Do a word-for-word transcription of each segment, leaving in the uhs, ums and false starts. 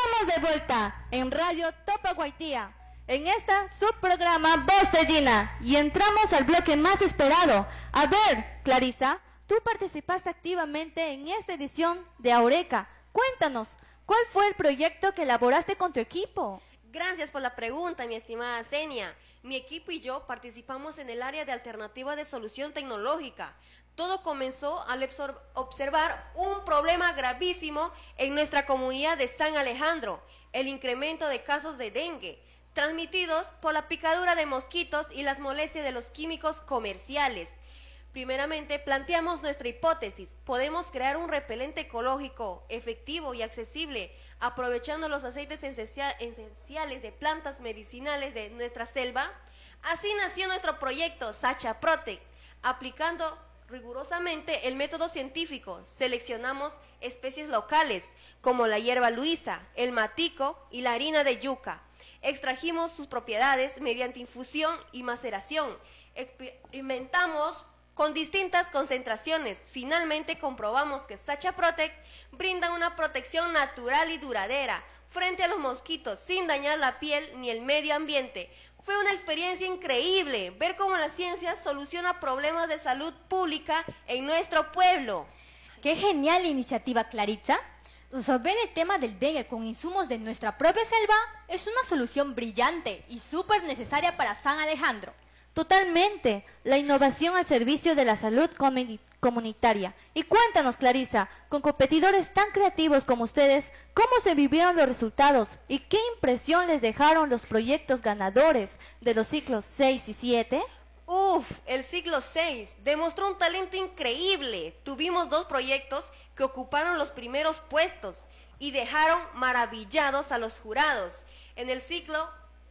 Estamos de vuelta en Radio Topaguaitía, en esta subprograma Voz de Gina, y entramos al bloque más esperado. A ver, Clarisa, tú participaste activamente en esta edición de Eureka. Cuéntanos, ¿cuál fue el proyecto que elaboraste con tu equipo? Gracias por la pregunta, mi estimada Zenia. Mi equipo y yo participamos en el área de alternativa de solución tecnológica. Todo comenzó al observar un problema gravísimo en nuestra comunidad de San Alejandro, el incremento de casos de dengue, transmitidos por la picadura de mosquitos y las molestias de los químicos comerciales. Primeramente, planteamos nuestra hipótesis. Podemos crear un repelente ecológico, efectivo y accesible, aprovechando los aceites esenciales de plantas medicinales de nuestra selva. Así nació nuestro proyecto Sacha Protect, aplicando rigurosamente el método científico. Seleccionamos especies locales, como la hierba luisa, el matico y la harina de yuca. Extrajimos sus propiedades mediante infusión y maceración. Experimentamos con distintas concentraciones. Finalmente comprobamos que Sacha Protect brinda una protección natural y duradera frente a los mosquitos sin dañar la piel ni el medio ambiente. Fue una experiencia increíble ver cómo la ciencia soluciona problemas de salud pública en nuestro pueblo. ¡Qué genial iniciativa, Clarisa! Resolver el tema del dengue con insumos de nuestra propia selva es una solución brillante y súper necesaria para San Alejandro. Totalmente, la innovación al servicio de la salud comunitaria. Y cuéntanos, Clarisa, con competidores tan creativos como ustedes, ¿cómo se vivieron los resultados y qué impresión les dejaron los proyectos ganadores de los ciclos seis y siete? Uf, el ciclo seis demostró un talento increíble. Tuvimos dos proyectos que ocuparon los primeros puestos y dejaron maravillados a los jurados. En el ciclo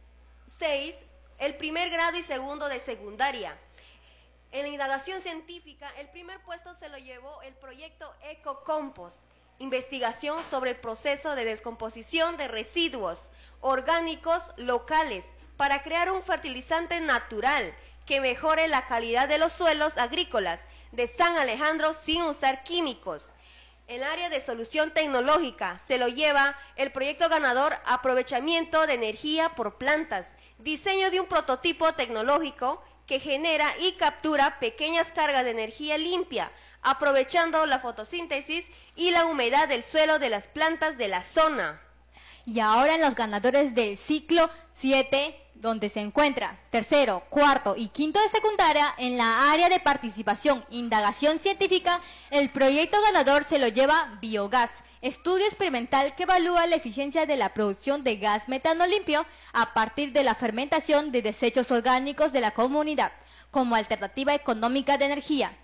seis, el primer grado y segundo de secundaria. En la indagación científica, el primer puesto se lo llevó el proyecto EcoCompost, investigación sobre el proceso de descomposición de residuos orgánicos locales para crear un fertilizante natural que mejore la calidad de los suelos agrícolas de San Alejandro sin usar químicos. En el área de solución tecnológica se lo lleva el proyecto ganador Aprovechamiento de energía por plantas, diseño de un prototipo tecnológico que genera y captura pequeñas cargas de energía limpia, aprovechando la fotosíntesis y la humedad del suelo de las plantas de la zona. Y ahora en los ganadores del ciclo siete, donde se encuentra tercero, cuarto y quinto de secundaria, en la área de participación, indagación científica, el proyecto ganador se lo lleva Biogás, estudio experimental que evalúa la eficiencia de la producción de gas metano limpio a partir de la fermentación de desechos orgánicos de la comunidad, como alternativa económica de energía.